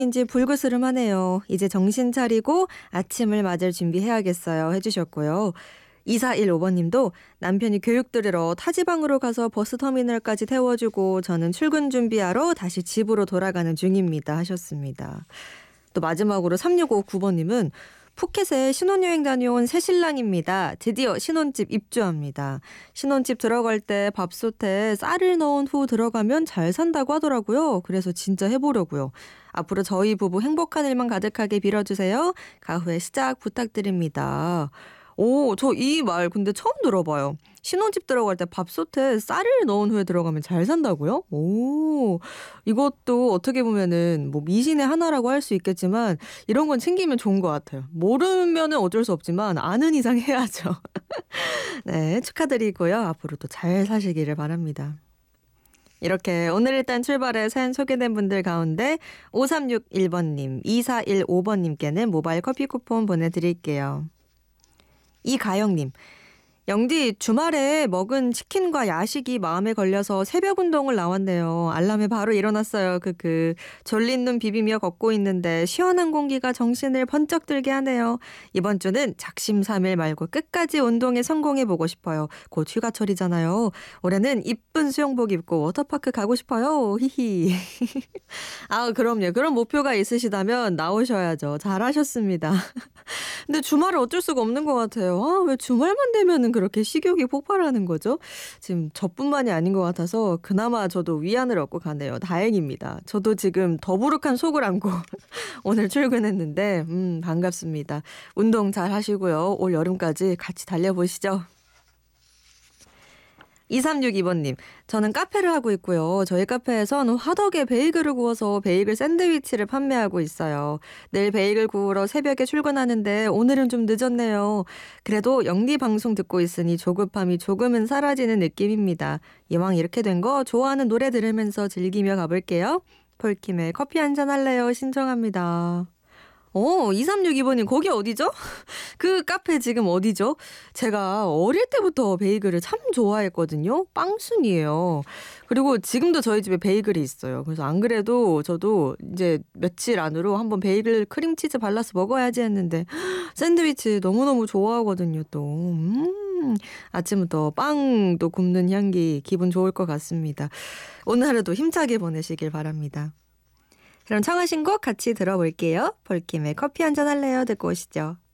인지 불그스름하네요. 이제 정신 차리고 아침을 맞을 준비해야겠어요. 해주셨고요. 2415번님도 남편이 교육 들으러 타지방으로 가서 버스터미널까지 태워주고 저는 출근 준비하러 다시 집으로 돌아가는 중입니다. 하셨습니다. 또 마지막으로 3659번님은 푸켓에 신혼여행 다녀온 새신랑입니다. 드디어 신혼집 입주합니다. 신혼집 들어갈 때 밥솥에 쌀을 넣은 후 들어가면 잘 산다고 하더라고요. 그래서 진짜 해보려고요. 앞으로 저희 부부 행복한 일만 가득하게 빌어주세요. 가후의 시작 부탁드립니다. 오, 저 이 말 근데 처음 들어봐요. 신혼집 들어갈 때 밥솥에 쌀을 넣은 후에 들어가면 잘 산다고요? 오, 이것도 어떻게 보면은 뭐 미신의 하나라고 할 수 있겠지만 이런 건 챙기면 좋은 것 같아요. 모르면은 어쩔 수 없지만 아는 이상 해야죠. 네, 축하드리고요. 앞으로도 잘 사시기를 바랍니다. 이렇게 오늘 일단 출발해 사연 소개된 분들 가운데 5361번님, 2415번님께는 모바일 커피 쿠폰 보내드릴게요. 이가영님, 영디 주말에 먹은 치킨과 야식이 마음에 걸려서 새벽 운동을 나왔네요. 알람에 바로 일어났어요. 졸린 눈 비비며 걷고 있는데 시원한 공기가 정신을 번쩍 들게 하네요. 이번 주는 작심삼일 말고 끝까지 운동에 성공해보고 싶어요. 곧 휴가철이잖아요. 올해는 이쁜 수영복 입고 워터파크 가고 싶어요. 히히. 아, 그럼요. 그런 목표가 있으시다면 나오셔야죠. 잘하셨습니다. 근데 주말은 어쩔 수가 없는 것 같아요. 아, 왜 주말만 되면은 그렇게 식욕이 폭발하는 거죠? 지금 저뿐만이 아닌 것 같아서 그나마 저도 위안을 얻고 가네요. 다행입니다. 저도 지금 더부룩한 속을 안고 오늘 출근했는데 반갑습니다. 운동 잘 하시고요. 올 여름까지 같이 달려보시죠. 2362번님, 저는 카페를 하고 있고요. 저희 카페에선 화덕에 베이글을 구워서 베이글 샌드위치를 판매하고 있어요. 내일 베이글 구우러 새벽에 출근하는데 오늘은 좀 늦었네요. 그래도 영디 방송 듣고 있으니 조급함이 조금은 사라지는 느낌입니다. 이왕 이렇게 된 거 좋아하는 노래 들으면서 즐기며 가볼게요. 폴킴의 커피 한잔 할래요 신청합니다. 2362번님, 거기 어디죠? 그 카페 지금 어디죠? 제가 어릴 때부터 베이글을 참 좋아했거든요. 빵순이에요. 그리고 지금도 저희 집에 베이글이 있어요. 그래서 안 그래도 저도 이제 며칠 안으로 한번 베이글 크림치즈 발라서 먹어야지 했는데 샌드위치 너무너무 좋아하거든요, 또. 아침부터 빵도 굽는 향기 기분 좋을 것 같습니다. 오늘 하루도 힘차게 보내시길 바랍니다. 그럼 청하신 곡 같이 들어볼게요. 폴킴의 커피 한잔 할래요 듣고 오시죠.